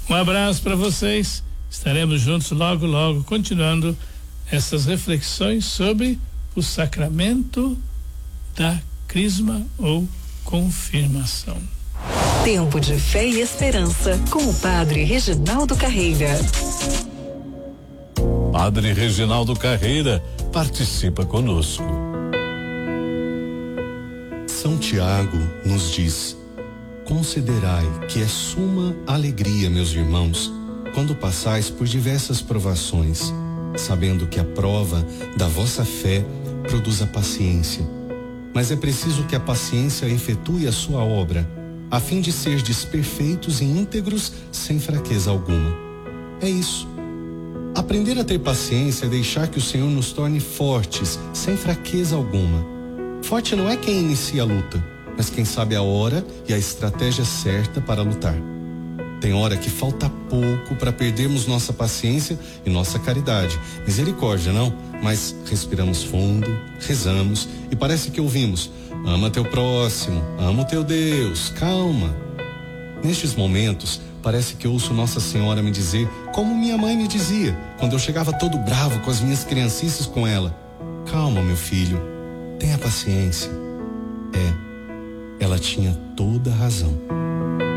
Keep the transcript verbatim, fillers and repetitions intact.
Um abraço para vocês. Estaremos juntos logo, logo, continuando essas reflexões sobre o sacramento da crisma ou confirmação. Tempo de fé e esperança com o Padre Reginaldo Carreira. Padre Reginaldo Carreira participa conosco. São Tiago nos diz: considerai que é suma alegria, meus irmãos, quando passais por diversas provações, sabendo que a prova da vossa fé produz a paciência. Mas é preciso que a paciência efetue a sua obra, a fim de serdes perfeitos e íntegros sem fraqueza alguma. É isso. Aprender a ter paciência é deixar que o Senhor nos torne fortes, sem fraqueza alguma. Forte não é quem inicia a luta, mas quem sabe a hora e a estratégia certa para lutar. Tem hora que falta pouco para perdermos nossa paciência e nossa caridade. Misericórdia, não? Mas respiramos fundo, rezamos e parece que ouvimos: ama teu próximo, ama o teu Deus, calma. Nestes momentos, parece que ouço Nossa Senhora me dizer, como minha mãe me dizia, quando eu chegava todo bravo com as minhas criancices com ela: calma, meu filho, tenha paciência. É, ela tinha toda a razão.